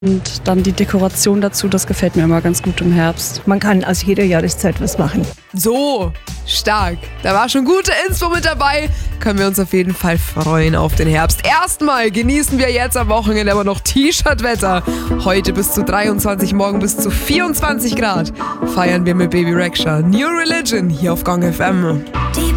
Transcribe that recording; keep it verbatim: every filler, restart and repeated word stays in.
Und dann die Dekoration dazu, das gefällt mir immer ganz gut im Herbst. Man kann aus jeder Jahreszeit was machen. So, stark. Da war schon gute Info mit dabei. Können wir uns auf jeden Fall freuen auf den Herbst. Erstmal genießen wir jetzt am Wochenende aber noch T-Shirt-Wetter. Heute bis zu dreiundzwanzig, morgen bis zu vierundzwanzig Grad. Feiern wir mit Baby Rexha. New Religion hier auf Gong F M. Die